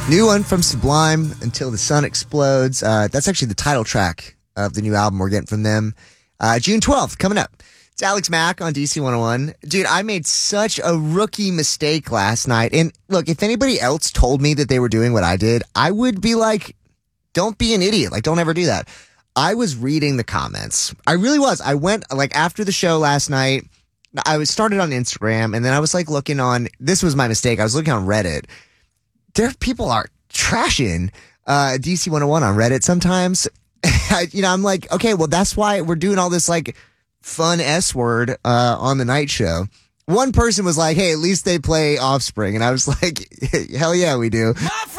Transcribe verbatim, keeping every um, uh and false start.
New one from Sublime, Until the Sun Explodes. Uh, that's actually the title track of the new album we're getting from them. Uh, June twelfth, coming up. It's Alex Mack on D C one oh one. Dude, I made such a rookie mistake last night. And look, if anybody else told me that they were doing what I did, I would be like, don't be an idiot. Like, don't ever do that. I was reading the comments. I really was. I went, like, after the show last night, I was started on Instagram, and then I was, like, looking on, this was my mistake. I was looking on Reddit. There, people are trashing uh, D C one oh one on Reddit sometimes. I, you know, I'm like, okay, well, that's why we're doing all this, like, fun S word uh, on the night show. One person was like, hey, at least they play Offspring. And I was like, hell yeah, we do. My